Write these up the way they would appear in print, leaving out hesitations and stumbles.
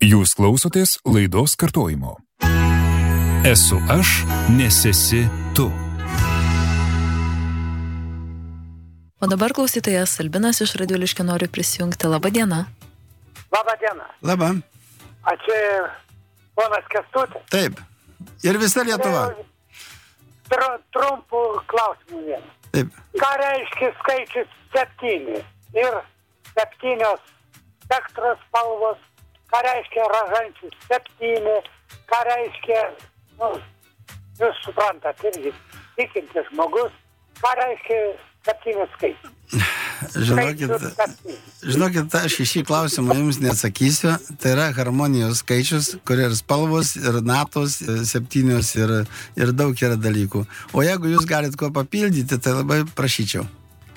Jūs klausotės laidos kartojimo. Esu aš, nes esi tu. O dabar klausytojas Albinas iš Radviliškio nori prisijungti. Labą dieną. Labą dieną. Labą. A čia ponas Kęstutis? Taip. Ir visa Lietuva. Trumpų klausimų vieną. Taip. Ką reiškia skaičius 7 ir 7 spektros spalvos? Ką reiškia ražančius 7? Ką reiškia, jūs suprantat, irgi tikintis žmogus, ką reiškia 7 skaičius? Žinokit, aš į šį klausimą jums neatsakysiu. Tai yra harmonijos skaičius, kur ir spalvos, ir natos, 7 ir daug yra dalykų. O jeigu jūs galit ko papildyti, tai labai prašyčiau.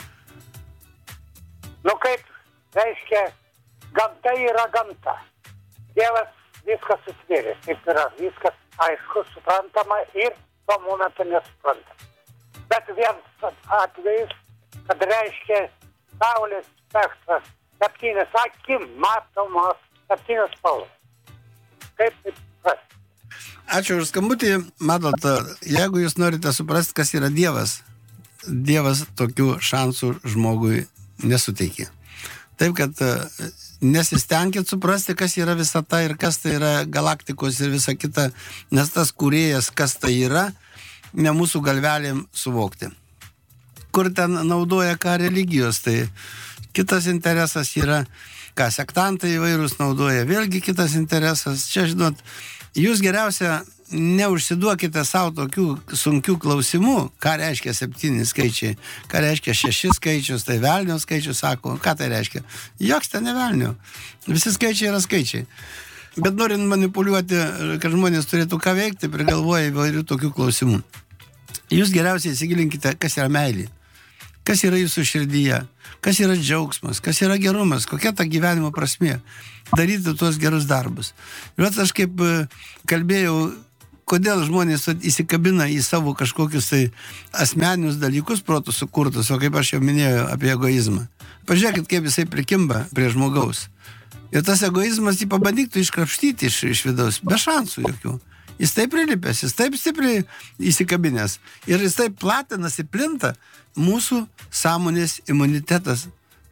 Nu kaip reiškia, gamta yra gamta. Dievas viskas susvėrė, kaip yra viskas aišku, suprantama ir tuo momentu nesuprantama. Bet vienas atvejis, kad reiškia saulės spektras 7 akim matomos 7 spalvos. Kaip tai suprasti? Ačiū už skambutį. Matot, jeigu jūs norite suprasti, kas yra Dievas, Dievas tokių šansų žmogui nesuteikė. Taip, kad nesistengkit suprasti, kas yra visata ir kas tai yra galaktikos ir visa kita, nes tas kūrėjas, kas tai yra, ne mūsų galvelėm suvokti. Kur ten naudoja ką religijos, tai kitas interesas yra, ką sektantai įvairūs naudoja, vėlgi kitas interesas. Čia, žinot, jūs geriausia neužsiduokite savo tokių sunkių klausimų, ką reiškia 7 skaičiai, ką reiškia 6 skaičius, tai velnio skaičius, sako, ką tai reiškia. Joks ten ne velnio. Visi skaičiai yra skaičiai. Bet norint manipuliuoti, kad žmonės turėtų ką veikti, prigalvoja įvairių tokių klausimų. Jūs geriausiai įsigilinkite, kas yra meilė, kas yra jūsų širdyje, kas yra džiaugsmas, kas yra gerumas, kokia ta gyvenimo prasmė. Daryti tuos gerus darbus. Ir aš kaip kalbėjau, kodėl žmonės įsikabina į savo kažkokius tai asmeninius dalykus protų sukurtus, o kaip aš jau minėjau apie egoizmą. Pažiūrėkit, kaip jisai prikimba prie žmogaus. Ir tas egoizmas jį pabandyktų iškrapštyti iš vidaus, be šansų jokių. Jis taip prilipęs, jis taip stipriai įsikabinęs. Ir jis taip platinasi, plinta. Mūsų sąmonės imunitetas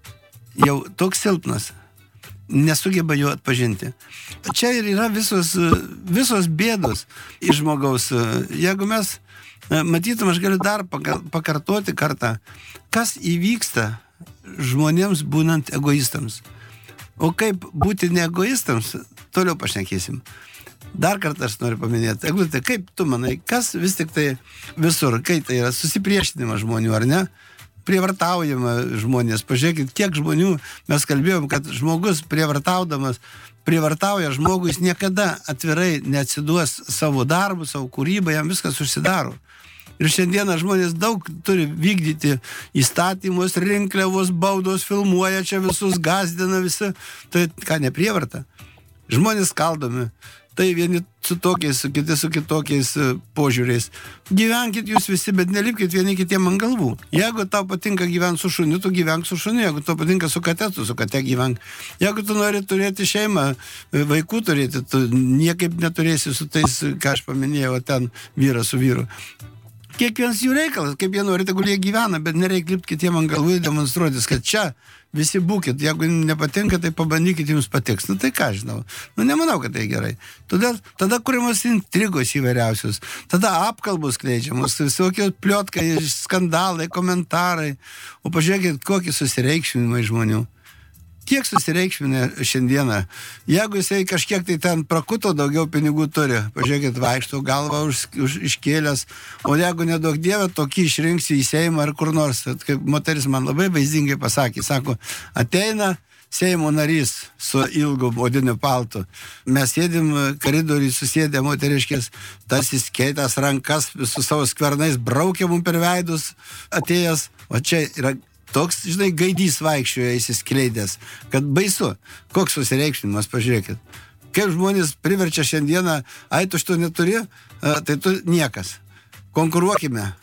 jau toks silpnas. Nesugeba jo atpažinti. Čia ir yra visos bėdos iš žmogaus. Jeigu mes matytum, aš galiu dar pakartoti kartą, kas įvyksta žmonėms būnant egoistams. O kaip būti ne egoistams, toliau pašnekėsim. Dar kartą aš noriu paminėti. Eglutė, kaip tu manai, kas vis tik tai visur, kai tai yra susipriešinimas žmonių, ar ne? Prievartaujama žmonės. Pažiūrėkit, kiek žmonių mes kalbėjom, kad žmogus prievartauja žmogui, jis niekada atvirai neatsiduos savo darbų, savo kūrybą, jam viskas užsidaro. Ir šiandieną žmonės daug turi vykdyti įstatymus, rinkliavos, baudos, filmuoja čia visus, gazdina visi. Tai ką, neprievarta? Žmonės skaldomi. Tai vieni su tokiais, kiti su kitokiais požiūriais. Gyvenkit jūs visi, bet nelipkit vieni kitiem ant galvų. Jeigu tau patinka gyventi su šuniu, tu gyvenk su šuniu. Jeigu tau patinka su kate, tu su kate gyvenk. Jeigu tu nori turėti šeimą, vaikų turėti, tu niekaip neturėsi su tais, ką aš paminėjau, ten vyras su vyru. Kiekvienas jų reikalas, kaip jie nori, tegul jie gyvena, bet nereikia lipti kitiem ant galvų ir demonstruotis, kad čia visi būkit. Jeigu nepatinka, tai pabandykit, jums patiks. Nu tai ką žinau. Nu nemanau, kad tai gerai. Tada kuriamos intrigos įvairiausios. Tada apkalbos skleidžiamos, visokie pliotkai, skandalai, komentarai. O pažiūrėkit, kokį susireikšminimą žmonių. Kiek susireikšminė šiandieną. Jeigu jisai kažkiek tai ten prakuto daugiau pinigų turi, pažiūrėkit, vaikšto galvą iškėlęs, o jeigu nedaug dievė, tokį išrinksi į Seimą ar kur nors. Kaip moteris man labai vaizdingai pasakė, sako, ateina Seimo narys su ilgu odiniu paltu. Mes sėdim koridoriui, susėdę moteriškės, tarsi skėtęs rankas su savo skvernais, braukė mum per veidus atėjęs, o čia yra toks, žinai, gaidys vaikščioja įsiskleidęs, kad baisu. Koks susireikšminimas, pažiūrėkit. Kaip žmonės priverčia šiandieną, ai, tu šito neturi, tai tu niekas. Konkuruokime.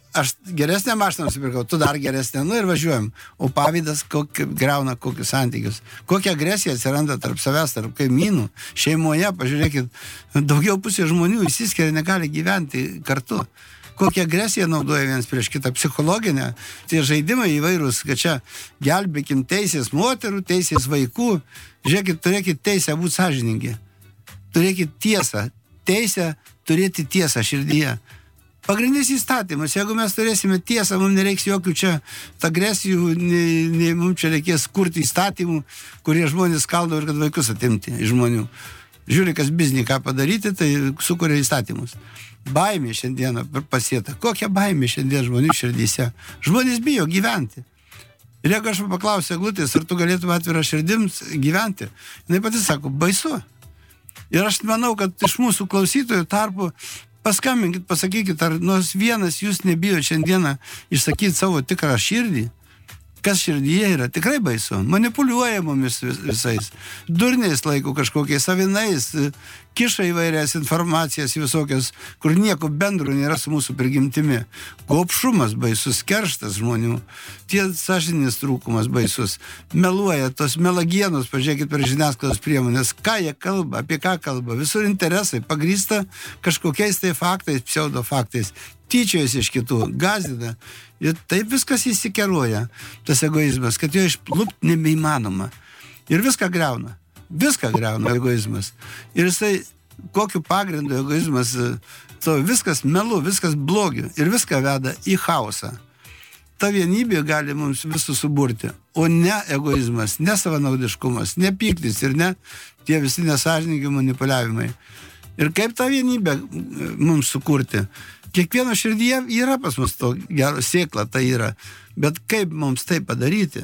aš geresnę mašiną nusipirkau, tu dar geresnę, ir važiuojam. O pavydas greuna kokius santykius. Kokia agresija atsiranda tarp savęs, tarp kaimynų, šeimoje, pažiūrėkit, daugiau pusė žmonių išsiskiria, negali gyventi kartu. Kokią agresiją naudoja vienas prieš kitą, psichologinę. Tie žaidimai įvairūs, kad čia gelbėkim teisės moterų, teisės vaikų. Žiūrėkit, turėkit teisę būti sąžiningi. Turėkit tiesą. Teisę turėti tiesą širdyje. Pagrindinis įstatymas, jeigu mes turėsime tiesą, mums nereiks jokių čia agresijų, nei mums čia reikės kurti įstatymų, kurie žmonės skaldo ir kad vaikus atimti iš žmonių. Žiūri, kas biznį ką padaryti, tai sukuria įstatymus. Baimė šiandieną pasieta. Kokia baimė šiandien žmonių širdyse? Žmonės bijo gyventi. Ir jeigu aš paklausiu Eglutės, ar tu galėtum atvira širdims gyventi, jinai pati sako, baisu. Ir aš manau, kad iš mūsų klausytojų tarpų paskambinkit, pasakykit, ar nors vienas jūs nebijo šiandieną išsakyti savo tikrą širdį. Kas širdyje yra, tikrai baisu. Manipuliuoja mumis visais. Durniais laiko kažkokiais savinais, kiša įvairias informacijas visokias, kur nieko bendro nėra su mūsų prigimtimi. Gobšumas baisus, kerštas žmonių. Tie sąžinės trūkumas baisus. Meluoja, tos melagienos, pažiūrėkit per žiniasklaidos priemonės. Ką jie kalba, apie ką kalba. Visur interesai pagrįsta kažkokiais tai faktais, pseudofaktais. Tyčiojasi iš kitų, gąsdina. Ir taip viskas įsikeruoja, tas egoizmas, kad jo išplukti nebeįmanoma. Ir viską greuna. Viską greuna egoizmas. Ir jisai, kokiu pagrindu egoizmas, viskas melu, viskas blogiu. Ir viską veda į chaosą. Ta vienybė gali mums visus suburti. O ne egoizmas, ne savanaudiškumas, ne pyktis ir ne tie visi nesąžiningi manipuliavimai. Ir kaip tą vienybę mums sukurti? Kiekvieno širdyje yra pas mus to gero sėkla, tai yra. Bet kaip mums tai padaryti?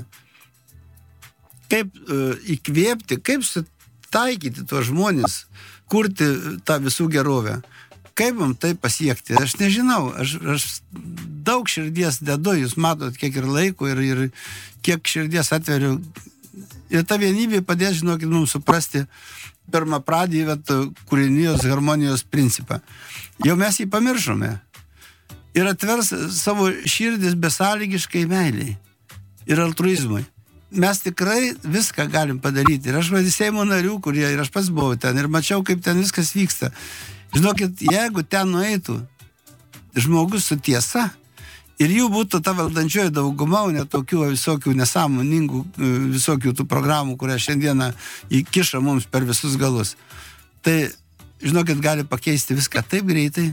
Kaip įkvėpti, kaip sutaikyti tuos žmonės, kurti tą visų gerovę? Kaip mums tai pasiekti? Aš nežinau, aš daug širdies dedu, jūs matot, kiek ir laiko ir kiek širdies atveriu. Ir ta vienybė padės, žinokit, mums suprasti pirmą pradį kūrinijos harmonijos principą. Jau mes jį pamiršome. Ir atvers savo širdis besąlygiškai meiliai ir altruizmui. Mes tikrai viską galim padaryti. Ir aš Seimo narių, kurie, ir aš pats buvau ten, ir mačiau, kaip ten viskas vyksta. Žinokit, jeigu ten nueitų žmogus su tiesa, ir jų būtų ta valdančioji dauguma, o ne tokių visokių nesąmoningų, visokių tų programų, kurią šiandieną įkiša mums per visus galus. Tai, žinokit, gali pakeisti viską taip greitai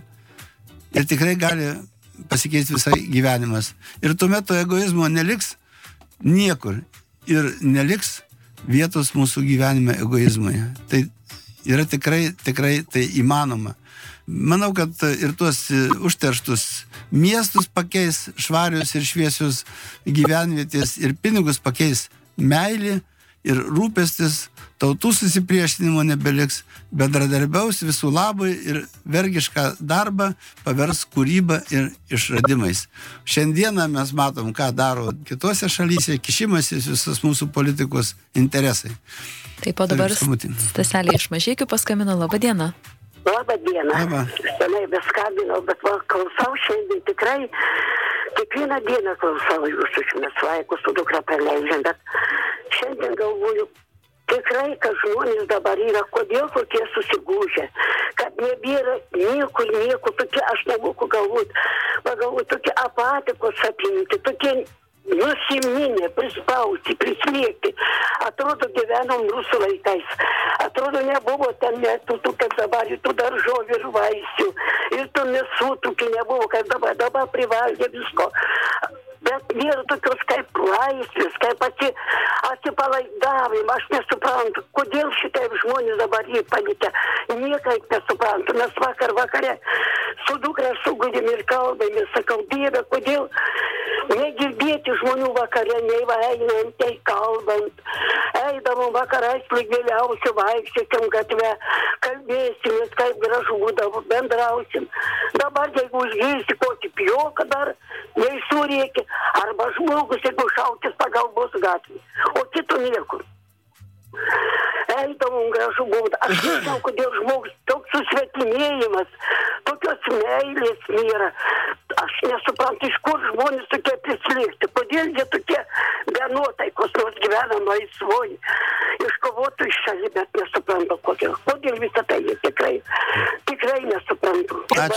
ir tikrai gali pasikeisti visai gyvenimas. Ir tuomet to egoizmo neliks niekur ir neliks vietos mūsų gyvenime egoizmui. Tai yra tikrai tai įmanoma. Manau, kad ir tuos užterštus miestus pakeis švarius ir šviesius gyvenvietės ir pinigus pakeis meilė ir rūpestis, tautų susipriešinimo nebeliks, bendradarbiaus visų labui ir vergišką darbą pavers kūrybą ir išradimais. Šiandieną mes matom, ką daro kitose šalyse, kišimasis visos mūsų politikos interesai. Taip, o dabar Staselė iš Mažeikių paskambino. Labą dieną. Labą dieną. Labą. Senai beskambinau, bet klausau šiandien tikrai, kiekvieną dieną klausau jūsų šiandien svaikus su dukra praleidžiant, bet šiandien galvoju, tikrai, kad žmonės dabar yra, kodėl tokie susigūžę, kad nebėra nieko, tokie, aš nemoku galvoti, tokie apatikos apimti, tokie nusiminę, prispausti, prislėgti. Atrodo, gyvenom rusų laikais. Atrodo, nebuvo ten metų, kaip dabar, tų daržovių ir vaisių. Ir tų mėsų, tokių nebuvo, kaip dabar privalgė visko. Bet nėra tokios kaip laisvės, kaip atsipalaidavimą. Aš nesuprantu, kodėl šitai žmonės dabar jį palikę. Niekaip nesuprantu. Mes vakare su dukra sugudėm ir kalbėm, sakau, Dieve, kodėl negirdėti žmonių vakare, nei einant, nei kalbant. Eidavom vakarais, lyg vėliausiu, vaikščiokim gatve, kalbėsimės, kaip gražu būdavo, bendrausim. Dabar, jeigu užgirsi kokį pjoką dar, neįsurėki, arba žmogus, jeigu šaukis pagalbos gatvį, o kitų niekur. Eidavom gražu būdą. Aš nežinau, kodėl žmogus toks susvetimėjimas, tokios meilės nėra. Aš nesuprantu, iš kur žmonės tokie prislėgti. Kodėl jie tokie be nuotaikos, nors gyvena laisvoj. Iškovotų iš šalį, bet nesuprantu, kodėl. Kodėl visą tai jie tikrai nesuprantu.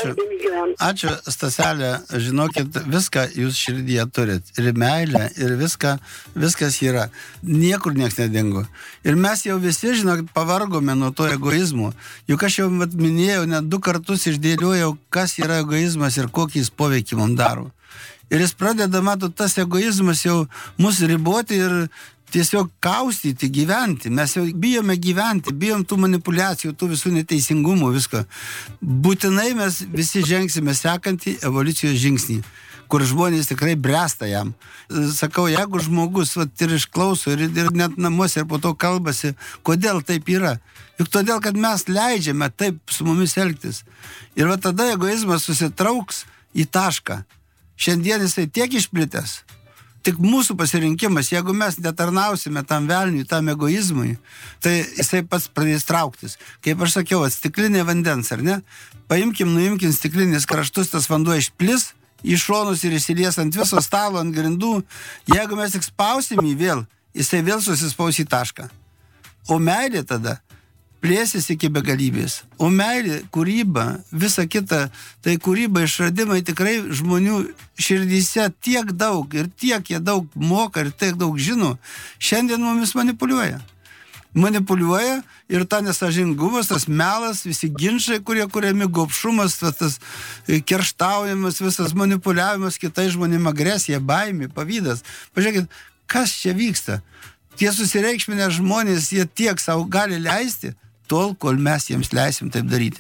Ačiū, Staselė. Žinokit, viską jūs širdyje turit. Ir meilę, ir viskas yra. Niekur nieks nedingo. Ir mes jau visi, žinokit, pavargome nuo to egoizmo. Juk aš jau minėjau, net 2 kartus išdėliojau, kas yra egoizmas ir kokį jis poveikį mums daro. Ir jis pradeda, matot, tas egoizmas jau mus riboti ir tiesiog kaustyti, gyventi. Mes jau bijome gyventi, bijom tų manipulacijų, tų visų neteisingumų, visko. Būtinai mes visi žengsime sekantį evoliucijos žingsnį, kur žmonės tikrai bręsta jam. Sakau, jeigu žmogus ir išklauso ir net namuose ir po to kalbasi, kodėl taip yra? Juk todėl, kad mes leidžiame taip su mumis elgtis. Ir va tada egoizmas susitrauks į tašką. Šiandien jisai tiek išplitęs. Tik mūsų pasirinkimas, jeigu mes netarnausime tam velniui, tam egoizmui, tai jisai pats pradės trauktis. Kaip aš sakiau, stiklinė vandens, ar ne? Nuimkim stiklinės kraštus, tas vanduo išplis į šonus ir įsilies ant viso stalo, ant grindų. Jeigu mes tik spausim jį vėl, jisai vėl susispaus į tašką. O meilė tada plėsis iki begalybės. O meilė, kūryba, visa kita, tai kūryba, išradimai tikrai žmonių širdyse tiek daug ir tiek jie daug moka ir tiek daug žino, šiandien mumis manipuliuoja. Manipuliuoja ir ta nesažingumas, tas melas, visi ginčai, kurie kuriami, gobšumas, tas kerštaujamas, visas manipuliavimas kitais žmonėm, agresija, baimė, pavydas. Pažiūrėkit, kas čia vyksta? Tie susireikšminę žmonės, jie tiek savo gali leisti, tol, kol mes jiems leisim taip daryti.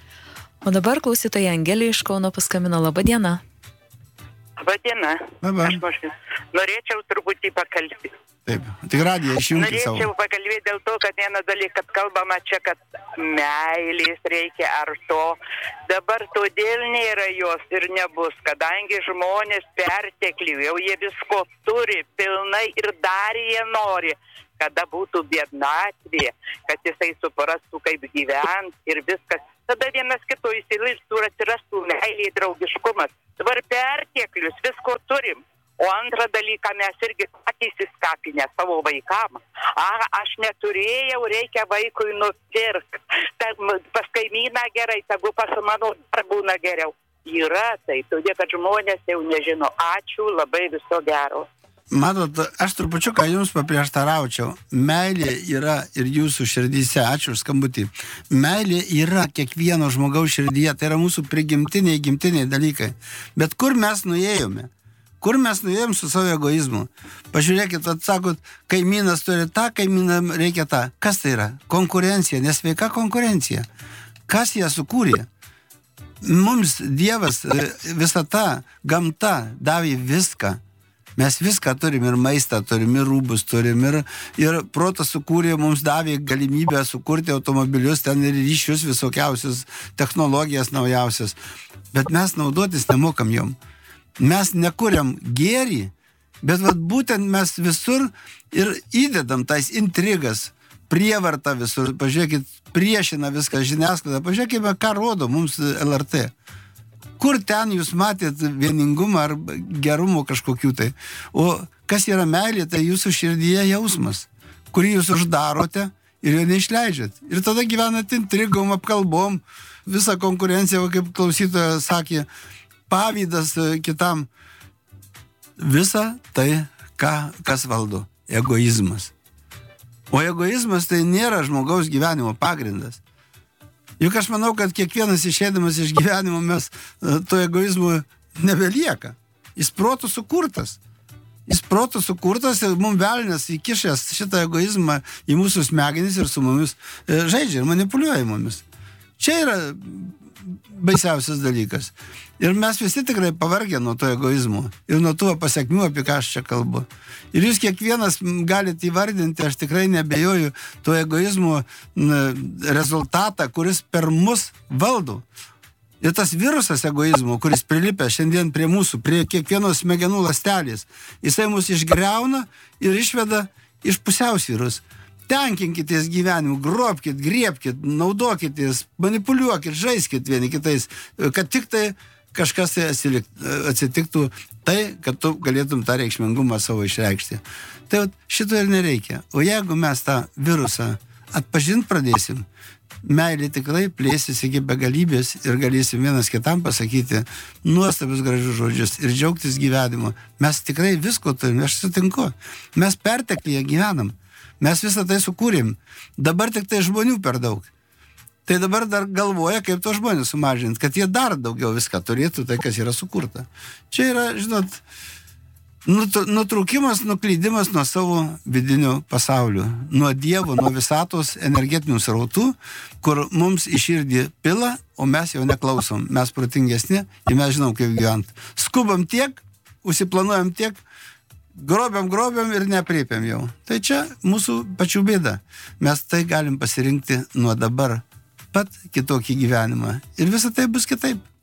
O dabar klausytoja Angelė iš Kauno paskambino. Labą dieną. Labą dieną. Labą. Aš norėčiau truputį pakalbėti. Taip, tik radiją išjungti savo. Norėčiau pakalbėti dėl to, kad vieną dalyką, kad kalbama čia, kad meilės reikia ar to. Dabar todėl nėra jos ir nebus, kadangi žmonės perteklių, jau jie visko turi pilnai ir dar jie nori, kada būtų vienatvė, kad jisai suprastų, kaip gyventi ir viskas. Tada vienas kito įsileistų ir atsirastų meilė, draugiškumas. Dabar perteklius, visko turim. O antrą dalyką mes irgi patys įskapinę savo vaikam. Aš neturėjau, reikia vaikui nupirkti. Pas kaimyną gerai, tegu pas mano dar būna geriau. Yra tai, todėl kad žmonės jau nežino. Ačiū, labai viso gero. Matot, aš trupučiuką jums paprieštaraučiau. Meilė yra ir jūsų širdyse. Ačiū už skambutį. Meilė yra kiekvieno žmogaus širdyje. Tai yra mūsų prigimtiniai, gimtiniai dalykai. Bet kur mes nuėjome? Kur mes nuėjom su savo egoizmu? Pažiūrėkit, atsakot, kaimynas turi tą, kaimynam reikia tą. Kas tai yra? Konkurencija, nesveika konkurencija. Kas ją sukūrė? Mums Dievas, visata, gamta davė viską. Mes viską turim, ir maistą turim, ir rūbus turim, ir protas sukūrė, mums davė galimybę sukurti automobilius, ten ir ryšius visokiausius, technologijas naujausias. Bet mes naudotis nemokam jom. Mes nekuriam gėrį, bet vat būtent mes visur ir įdedam tais intrigas, prievartą visur. Pažiūrėkit, priešina viską žiniasklaida. Pažiūrėkime, ką rodo mums LRT. Kur ten jūs matėt vieningumą ar gerumo kažkokių tai. O kas yra meilė, tai jūsų širdyje jausmas, kurį jūs uždarote ir jo neišleidžiat. Ir tada gyvenat intrigom, apkalbom, visą konkurenciją, kaip klausytoja sakė, pavydas kitam. Visa tai, kas valdo. Egoizmas. O egoizmas tai nėra žmogaus gyvenimo pagrindas. Juk aš manau, kad kiekvienas išeidamas iš gyvenimo mes to egoizmo nebelieka. Jis protų sukurtas. Ir mums velnias įkišęs šitą egoizmą į mūsų smegenis ir su mumis žaidžia ir manipuliuoja mumis. Čia yra baisiausias dalykas. Ir mes visi tikrai pavargę nuo to egoizmo ir nuo tų pasiekmių, apie ką aš čia kalbu. Ir jūs kiekvienas galite įvardinti, aš tikrai nebejoju, to egoizmo rezultatą, kuris per mus valdo. Ir tas virusas egoizmo, kuris prilipė šiandien prie mūsų, prie kiekvienos smegenų ląstelės, jisai mus išgriauna ir išveda iš pusiausvyros. Tenkinkitės gyvenimu, grobkit, griebkit, naudokitės, manipuliuokit, žaiskit vieni kitais, kad tik tai kažkas tai atsitiktų tai, kad tu galėtum tą reikšmingumą savo išreikšti. Tai šito ir nereikia. O jeigu mes tą virusą atpažint pradėsim, meilė tikrai plėsis iki begalybės ir galėsim vienas kitam pasakyti nuostabius gražius žodžius ir džiaugtis gyvenimu. Mes tikrai visko turime, aš sutinku. Mes perteklyje gyvenam. Mes visą tai sukūrėm. Dabar tik tai žmonių per daug. Tai dabar dar galvoja, kaip to žmonės sumažinti, kad jie dar daugiau viską turėtų, tai kas yra sukurta. Čia yra, žinot, nutraukimas, nuklydimas nuo savo vidinių pasaulių, nuo Dievo, nuo visatos energetinių srautų, kur mums į širdį pila, o mes jau neklausom. Mes protingesni ir mes žinom, kaip gyventi. Skubam tiek, užsiplanuojam tiek, grobiam ir nepriepiam jau. Tai čia mūsų pačių bėda. Mes tai galim pasirinkti nuo dabar pat kitokį gyvenimą. Ir visą tai bus kitaip.